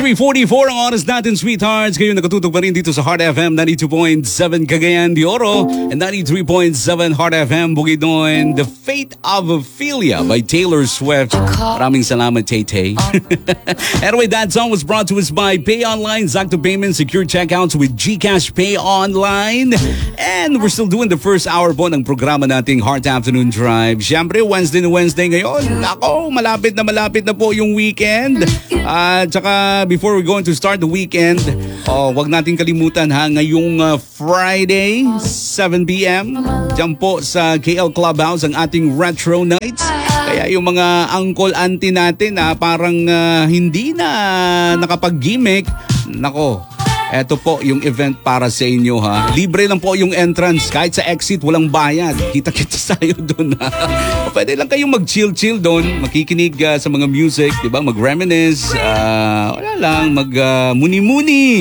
3:44 ang oras natin, sweethearts. Kayo nakatutok pa rin dito sa Heart FM 92.7 Cagayan de Oro and 93.7 Heart FM Bukidnon. The Fate of Ophelia by Taylor Swift. Maraming salamat, Tay-Tay. Anyway, that song was brought to us by Pay Online, Zacto Payment, secure checkouts with GCash Pay Online. And we're still doing the first hour po ng programa nating Heart Afternoon Drive. Siyempre, Wednesday na Wednesday ngayon. Ako, malapit na po yung weekend. Tsaka before we're going to start the weekend, wag natin kalimutan ha, ngayong Friday, 7 p.m. Diyan po sa KL Clubhouse ang ating Retro Nights. Kaya yung mga uncle auntie natin parang hindi na nakapag-gimmick, nako, eto po yung event para sa inyo ha. Libre lang po yung entrance. Kahit sa exit, walang bayad. Kita-kita tayo doon ha. Pwede lang kayong mag-chill-chill doon. Makikinig sa mga music, diba? Mag-reminisce. Wala lang, mag-muni-muni.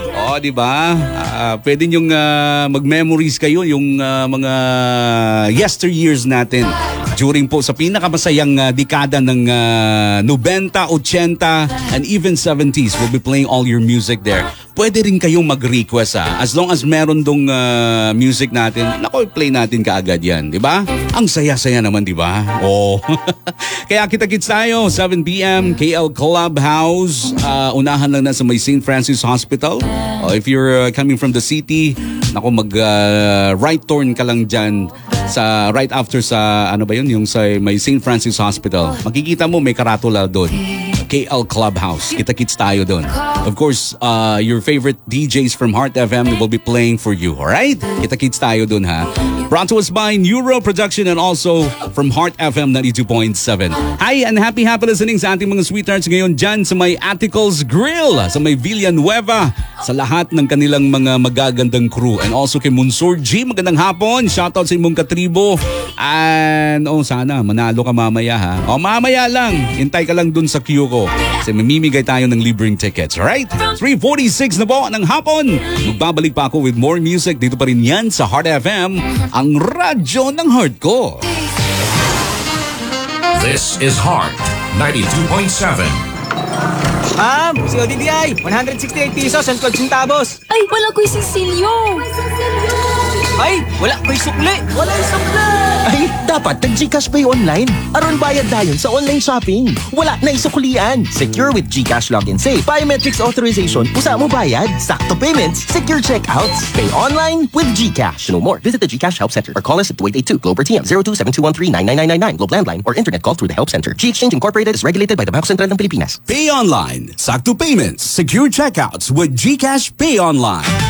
Diba? Pwede nyong mag-memories kayo yung mga yesteryears natin. During po sa pinakamasayang dekada ng 90, 80, and even 70s. We'll be playing all your music there. Pwede rin kayong mag-request as long as meron dong music natin, nako, play natin kaagad yan, di ba? Ang saya-saya naman, di ba? Kaya kita-kits tayo, 7 p.m. KL Clubhouse. Unahan lang na sa may St. Francis Hospital. If you're coming from the city, nako, mag-right turn ka lang dyan sa right after sa ano ba yun, yung sa may St. Francis Hospital. Makikita mo may karatula doon. KL Clubhouse. Kita-kits tayo doon. Of course, your favorite DJs from Heart FM will be playing for you. Alright? Kita-kits tayo doon ha. Brought to us by Neuro Production and also from Heart FM 92.7. Hi and happy listening sa ating mga sweethearts ngayon dyan sa may Atticals Grill, sa may Villanueva, sa lahat ng kanilang mga magagandang crew. And also kay Monsur G, magandang hapon. Shoutout sa imong katribo. And sana manalo ka mamaya ha. Mamaya lang. Hintay ka lang dun sa queue ko. Kasi mamimigay tayo ng libreng tickets. Alright? 3:46 na po ng hapon. Magbabalik pa ako with more music. Dito pa rin yan sa Heart FM, ang radyo ng heart ko. This is Heart 92.7. Ma'am, si ODDI, 168 pesos and 12 centavos. Ay, wala ko'y sisilyo. Ay, wala ko'y sukli. Wala yung sukli. Ay, dapat nag-GCash Pay Online. Aron bayad dayon sa online shopping. Wala na isuklian. Secure with GCash Login Safe. Biometrics authorization. Usa mo bayad. Sakto payments. Secure checkouts. Pay online with GCash. To know more, visit the GCash Help Center or call us at 2882 Globe or TM 0272139999 Globe Landline or internet call through the Help Center. G-Exchange Incorporated is regulated by the Bangko Sentral ng Pilipinas. Pay online. Sakto payments. Secure checkouts with GCash Pay Online.